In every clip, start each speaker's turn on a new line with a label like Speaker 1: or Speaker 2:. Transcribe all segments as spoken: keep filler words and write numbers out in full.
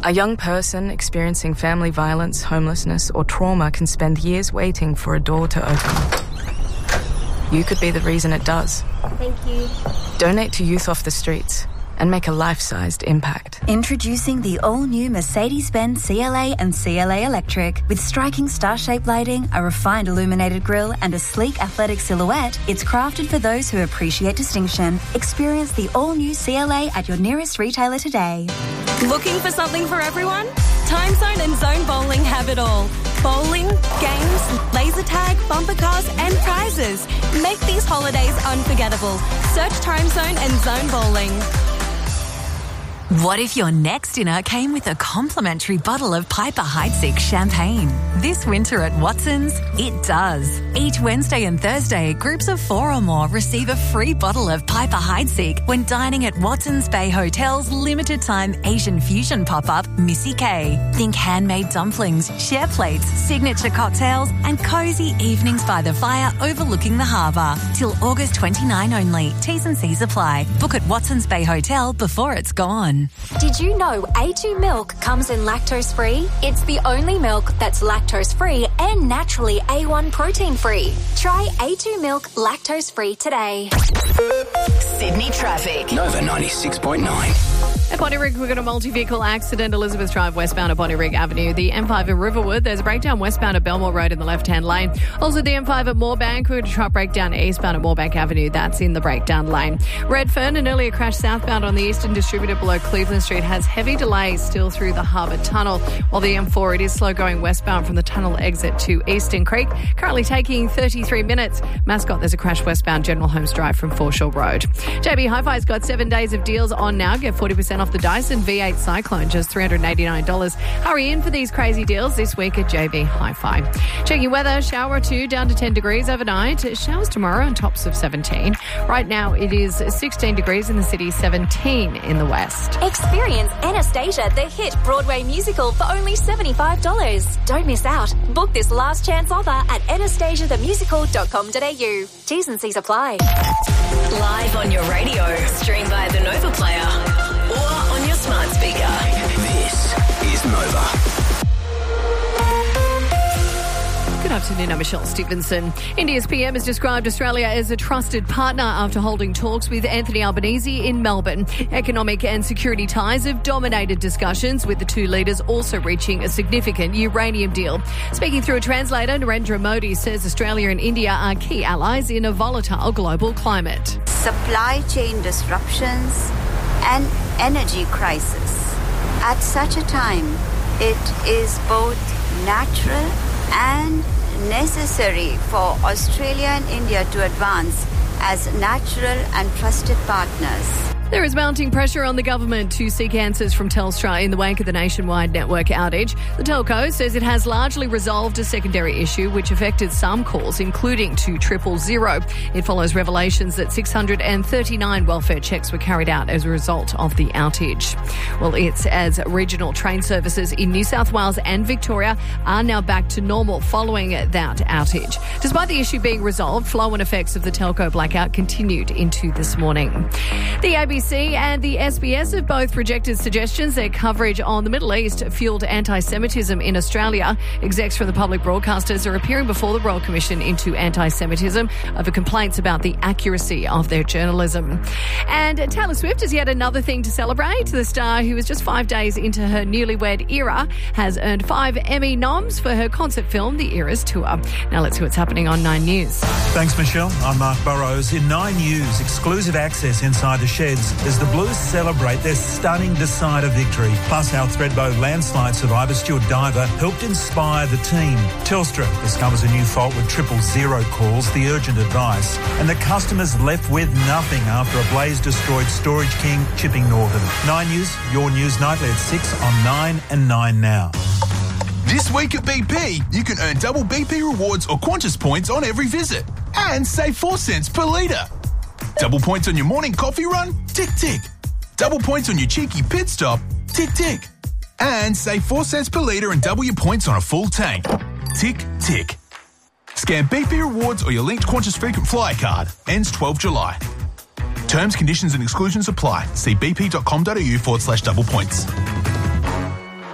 Speaker 1: A young person experiencing family violence, homelessness, or trauma can spend years waiting for a door to open. You could be the reason it does.
Speaker 2: Thank you.
Speaker 1: Donate to Youth Off the Streets and make a life-sized impact.
Speaker 3: Introducing the all-new Mercedes-Benz C L A and C L A Electric. With striking star-shaped lighting, a refined illuminated grille and a sleek athletic silhouette, it's crafted for those who appreciate distinction. Experience the all-new C L A at your nearest retailer today.
Speaker 4: Looking for something for everyone? Time Zone and Zone Bowling have it all. Bowling, games, laser tag, bumper cars and prizes. Make these holidays unforgettable. Search Time Zone and Zone Bowling.
Speaker 5: What if your next dinner came with a complimentary bottle of Piper Heidsieck champagne? This winter at Watson's, it does. Each Wednesday and Thursday, groups of four or more receive a free bottle of Piper Heidsieck when dining at Watson's Bay Hotel's limited-time Asian fusion pop-up, Missy K. Think handmade dumplings, share plates, signature cocktails and cosy evenings by the fire overlooking the harbour. Till August twenty-ninth only. T's and C's apply. Book at Watson's Bay Hotel before it's gone.
Speaker 2: Did you know A two milk comes in lactose-free? It's the only milk that's lactose-free and naturally A one protein-free. Try A two milk lactose-free today.
Speaker 5: Sydney traffic.
Speaker 6: Nova ninety-six point nine.
Speaker 7: At Bonnyrigg, we've got a multi-vehicle accident. Elizabeth Drive westbound at Bonnyrigg Avenue. The M five at Riverwood. There's a breakdown westbound at Belmore Road in the left-hand lane. Also, the M five at Moorebank. We've got a truck breakdown eastbound at Moorebank Avenue. That's in the breakdown lane. Redfern, an earlier crash southbound on the Eastern Distributor below Cleveland Street has heavy delays still through the Harbour Tunnel. While the M four, it is slow going westbound from the tunnel exit to Eastern Creek. Currently taking thirty-three minutes. Mascot, there's a crash westbound General Holmes Drive from Foreshore Road. J B Hi-Fi's got seven days of deals on now. Get forty percent off the Dyson V eight Cyclone, just three hundred eighty-nine dollars. Hurry in for these crazy deals this week at J B Hi-Fi. Checking weather, shower or two down to ten degrees overnight. Showers tomorrow and tops of seventeen. Right now it is sixteen degrees in the city, seventeen in the west.
Speaker 2: Experience Anastasia, the hit Broadway musical, for only seventy-five dollars. Don't miss out. Book this last chance offer at anastasia the musical dot com dot a u. T's and C's apply.
Speaker 5: Live on your radio, stream via the Nova Player or on your smart speaker.
Speaker 6: This is Nova.
Speaker 7: Good afternoon, I'm Michelle Stevenson. India's P M has described Australia as a trusted partner after holding talks with Anthony Albanese in Melbourne. Economic and security ties have dominated discussions, with the two leaders also reaching a significant uranium deal. Speaking through a translator, Narendra Modi says Australia and India are key allies in a volatile global climate.
Speaker 8: Supply chain disruptions and energy crisis. At such a time, it is both natural and necessary for Australia and India to advance as natural and trusted partners.
Speaker 7: There is mounting pressure on the government to seek answers from Telstra in the wake of the nationwide network outage. The telco says it has largely resolved a secondary issue which affected some calls, including to triple zero. It follows revelations that six hundred thirty-nine welfare checks were carried out as a result of the outage. Well, it's as regional train services in New South Wales and Victoria are now back to normal following that outage. Despite the issue being resolved, flow and effects of the telco blackout continued into this morning. The A B C and the S B S have both rejected suggestions their coverage on the Middle East fueled anti-Semitism in Australia. Execs from the public broadcasters are appearing before the Royal Commission into anti-Semitism over complaints about the accuracy of their journalism. And Taylor Swift has yet another thing to celebrate. The star, who is just five days into her newlywed era, has earned five Emmy noms for her concert film, The Eras Tour. Now let's see what's happening on Nine News.
Speaker 9: Thanks, Michelle. I'm Mark Burrows. In Nine News, exclusive access inside the sheds as the Blues celebrate their stunning decider victory. Plus, how Thredbo landslide survivor Stuart Diver helped inspire the team. Telstra discovers a new fault with triple zero calls, the urgent advice, and the customers left with nothing after a blaze destroyed Storage King, Chipping Northern. Nine News, your news nightly at six on Nine and Nine Now.
Speaker 10: This week at B P, you can earn double B P rewards or Qantas points on every visit and save four cents per litre. Double points on your morning coffee run? Tick, tick. Double points on your cheeky pit stop? Tick, tick. And save four cents per litre and double your points on a full tank. Tick, tick. Scan B P rewards or your linked Qantas frequent flyer card. Ends twelfth July. Terms, conditions and exclusions apply. See bp.com.au forward slash double points.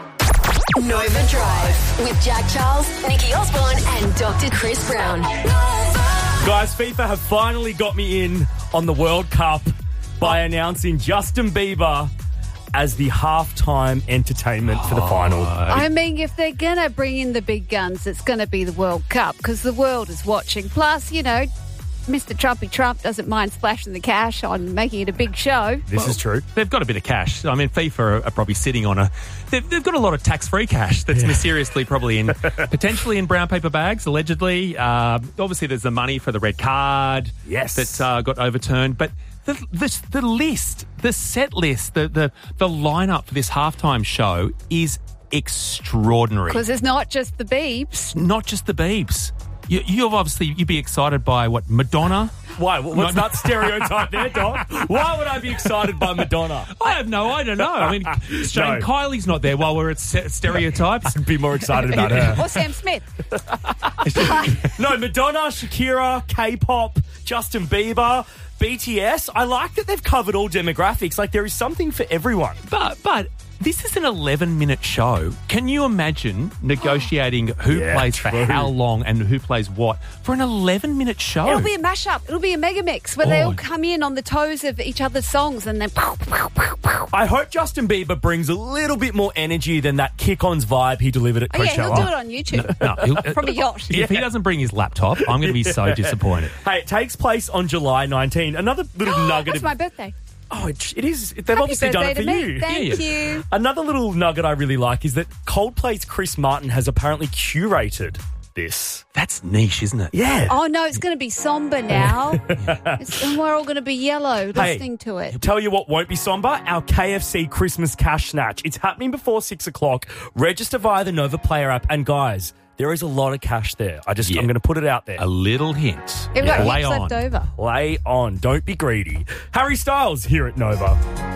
Speaker 11: Nova Drive with Jack Charles, Nikki Osborne, and Doctor Chris Brown.
Speaker 12: Guys, FIFA have finally got me in on the World Cup by announcing Justin Bieber as the halftime entertainment for the final.
Speaker 13: I mean, if they're going to bring in the big guns, it's going to be the World Cup because the world is watching. Plus, you know, Mister Trumpy Trump doesn't mind splashing the cash on making it a big show.
Speaker 12: This well, is true.
Speaker 14: They've got a bit of cash. I mean, FIFA are, are probably sitting on a... They've, they've got a lot of tax-free cash that's yeah. mysteriously probably in... potentially in brown paper bags, allegedly. Uh, obviously, there's the money for the red card.
Speaker 12: Yes.
Speaker 14: That uh, got overturned. But the, the, the list, the set list, the, the, the lineup for this halftime show is extraordinary.
Speaker 13: Because it's not just the Biebs.
Speaker 14: Not just the Biebs. You, you've obviously, you'd be excited by, what, Madonna?
Speaker 12: Why? What's that stereotype there, Doc? Why would I be excited by Madonna?
Speaker 14: I have no, I don't know. I mean, Shane,
Speaker 12: No.
Speaker 14: Kylie's not there while we're at stereotypes.
Speaker 12: I'd be more excited about her.
Speaker 13: Or Sam Smith.
Speaker 12: No, Madonna, Shakira, K-pop, Justin Bieber, B T S. I like that they've covered all demographics. Like, there is something for everyone.
Speaker 14: But, but... This is an eleven-minute show. Can you imagine negotiating who
Speaker 12: Yeah,
Speaker 14: plays
Speaker 12: true.
Speaker 14: for how long and who plays what for an eleven-minute show?
Speaker 13: It'll be a mashup. It'll be a mega mix where they
Speaker 14: Oh.
Speaker 13: all come in on the toes of each other's songs and then... Pow, pow, pow, pow.
Speaker 12: I hope Justin Bieber brings a little bit more energy than that kick-ons vibe he delivered at
Speaker 13: Oh, yeah,
Speaker 12: Coachella.
Speaker 13: he'll do it on YouTube.
Speaker 14: No, he'll-
Speaker 13: From a yacht.
Speaker 14: If he doesn't bring his laptop, I'm going to be so disappointed.
Speaker 12: Hey, it takes place on July nineteenth. Another little nugget
Speaker 13: That's
Speaker 12: of...
Speaker 13: my birthday.
Speaker 12: Oh, it, it is. They've
Speaker 13: Happy
Speaker 12: obviously done it
Speaker 13: birthday
Speaker 12: for
Speaker 13: to me.
Speaker 12: you.
Speaker 13: Thank you.
Speaker 12: Another little nugget I really like is that Coldplay's Chris Martin has apparently curated this.
Speaker 14: That's niche, isn't it?
Speaker 12: Yeah.
Speaker 13: Oh, no, it's going to be somber now. It's, and we're all going to be yellow listening to it.
Speaker 12: Tell you what won't be somber, our K F C Christmas cash snatch. It's happening before six o'clock. Register via the Nova Player app. And guys, there is a lot of cash there. I just,
Speaker 14: Yeah.
Speaker 12: I'm going to put it out there.
Speaker 14: A little hint.
Speaker 13: We've got
Speaker 14: Lay
Speaker 13: heaps
Speaker 14: on.
Speaker 13: left over.
Speaker 12: Play on. Don't be greedy. Harry Styles here at Nova.